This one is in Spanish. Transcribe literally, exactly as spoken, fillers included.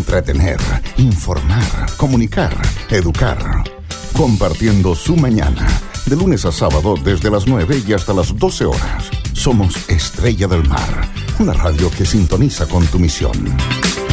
entretener, informar, comunicar, educar. Compartiendo su mañana, de lunes a sábado desde las nueve y hasta las doce horas. Somos Estrella del Mar, una radio que sintoniza con tu misión.